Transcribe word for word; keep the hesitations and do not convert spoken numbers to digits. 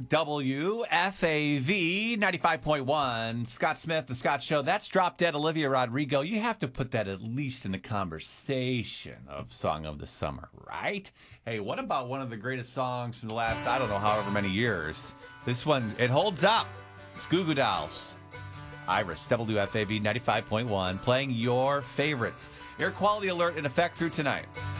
W F A V ninety-five point one. Scott Smith, The Scott Show. That's Drop Dead Olivia Rodrigo. You have to put that at least in the conversation of Song of the Summer, right? Hey, what about one of the greatest songs from the last, I don't know, however many years? This one, it holds up. It's Goo Goo Dolls. Iris, W F A V ninety-five point one, playing your favorites. Air quality alert in effect through tonight.